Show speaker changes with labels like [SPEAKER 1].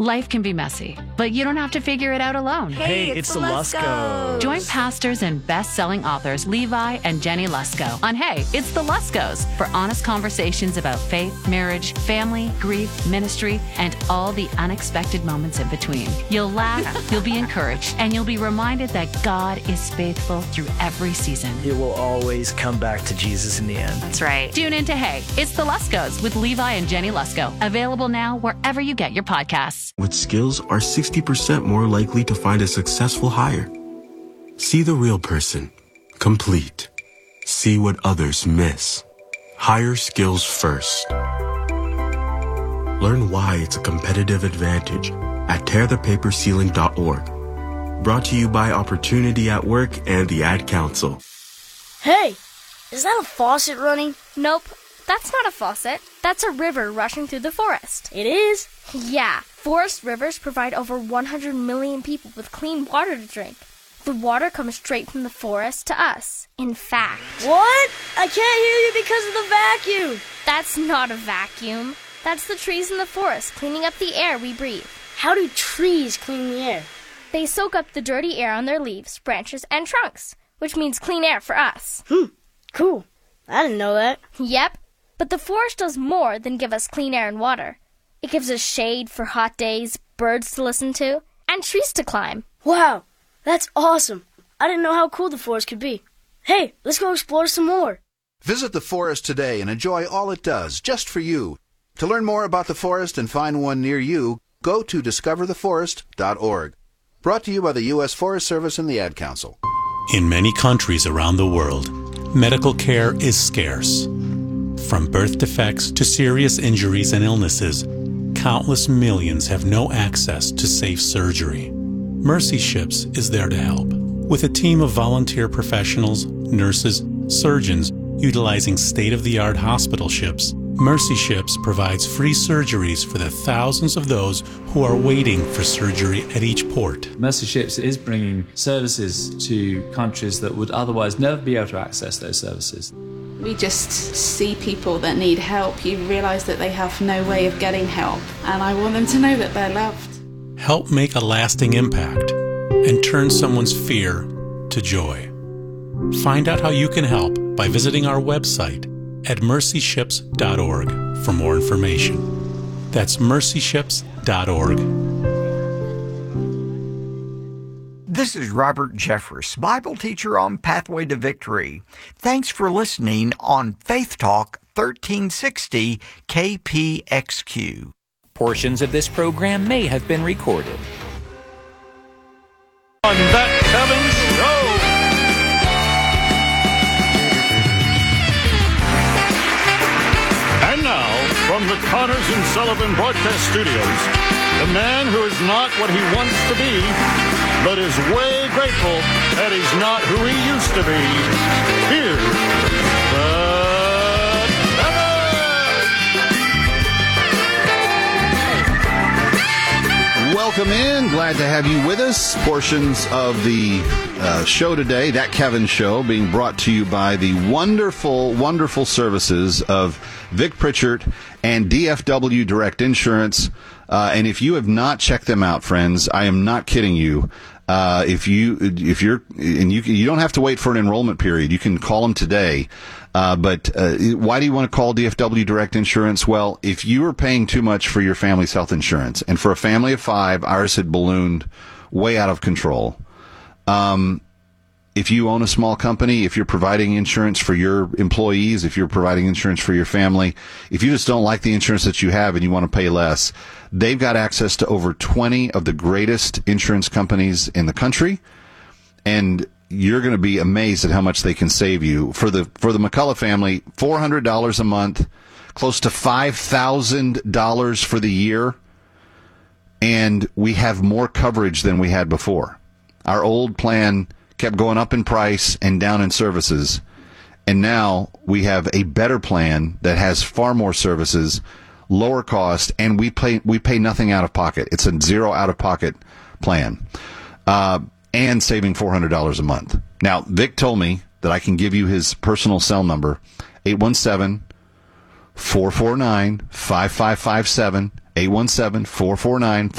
[SPEAKER 1] Life can be messy, but you don't have to figure it out alone.
[SPEAKER 2] Hey, it's the Luskos.
[SPEAKER 1] Join pastors and best-selling authors Levi and Jenny Lusko on Hey, it's the Luskos for honest conversations about faith, marriage, family, grief, ministry, and all the unexpected moments in between. You'll laugh, you'll be encouraged, and you'll be reminded that God is faithful through every season.
[SPEAKER 2] It will always come back to Jesus in the end.
[SPEAKER 1] That's right. Tune in to Hey, it's the Luskos with Levi and Jenny Lusko. Available now wherever you get your podcasts.
[SPEAKER 3] With skills are 60% more likely to find a successful hire. See the real person. Complete. See what others miss. Hire skills first. Learn why it's a competitive advantage at tearthepaperceiling.org. Brought to you by Opportunity at Work and the Ad Council.
[SPEAKER 4] Hey, is that a faucet running?
[SPEAKER 5] Nope, that's not a faucet. That's a river rushing through the forest.
[SPEAKER 4] It is?
[SPEAKER 5] Yeah, forest rivers provide over 100 million people with clean water to drink. The water comes straight from the forest to us. In fact...
[SPEAKER 4] What? I can't hear you because of the vacuum.
[SPEAKER 5] That's not a vacuum. That's the trees in the forest cleaning up the air we breathe.
[SPEAKER 4] How do trees clean the air?
[SPEAKER 5] They soak up the dirty air on their leaves, branches, and trunks, which means clean air for us.
[SPEAKER 4] Cool. I didn't know that.
[SPEAKER 5] Yep, but the forest does more than give us clean air and water. It gives us shade for hot days, birds to listen to, and trees to climb.
[SPEAKER 4] Wow, that's awesome. I didn't know how cool the forest could be. Hey, let's go explore some more.
[SPEAKER 6] Visit the forest today and enjoy all it does, just for you. To learn more about the forest and find one near you, go to discovertheforest.org. Brought to you by the U.S. Forest Service and the Ad Council.
[SPEAKER 7] In many countries around the world, medical care is scarce. From birth defects to serious injuries and illnesses, countless millions have no access to safe surgery. Mercy Ships is there to help. With a team of volunteer professionals, nurses, surgeons, utilizing state-of-the-art hospital ships, Mercy Ships provides free surgeries for the thousands of those who are waiting for surgery at each port.
[SPEAKER 8] Mercy Ships is bringing services to countries that would otherwise never be able to access those services.
[SPEAKER 9] We just see people that need help. You realise that they have no way of getting help, and I want them to know that they're loved.
[SPEAKER 7] Help make a lasting impact and turn someone's fear to joy. Find out how you can help by visiting our website at mercyships.org for more information. That's mercyships.org.
[SPEAKER 10] This is Robert Jeffress, Bible teacher on Pathway to Victory. Thanks for listening on Faith Talk 1360 KPXQ.
[SPEAKER 11] Portions of this program may have been recorded.
[SPEAKER 12] On That Kevin Show! And now, from the Connors and Sullivan Broadcast Studios, the man who is not what he wants to be, but is way grateful that he's not who he used to be. Here's the
[SPEAKER 6] Welcome in. Glad to have you with us. Portions of the show today, That Kevin Show, being brought to you by the wonderful, wonderful services of Vic Pritchard and DFW Direct Insurance. And if you have not checked them out, friends, I am not kidding you. If you don't have to wait for an enrollment period. You can call them today. But why do you want to call DFW Direct Insurance? Well, if you are paying too much for your family's health insurance, and for a family of 5, ours had ballooned way out of control. If you own a small company, if you're providing insurance for your employees, if you're providing insurance for your family, if you just don't like the insurance that you have and you want to pay less, they've got access to over 20 of the greatest insurance companies in the country. And you're going to be amazed at how much they can save you. For the McCullough family, $400 a month, close to $5,000 for the year, and we have more coverage than we had before. Our old plan kept going up in price and down in services, and now we have a better plan that has far more services, lower cost, and we pay nothing out of pocket. It's a zero out of pocket plan. And saving $400 a month. Now, Vic told me that I can give you his personal cell number, 817-449-5557, 817-449-5557.